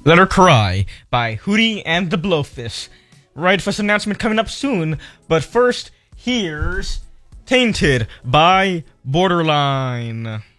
Let Her Cry by Hootie and the Blowfish. Right Fest announcement coming up soon, but first, here's Tainted by Borderline.